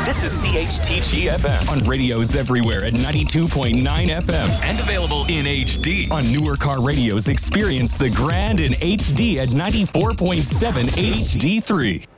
This is CHTG FM. On radios everywhere at 92.9 FM. And available in HD. On newer car radios, experience the grand in HD at 94.7 HD3.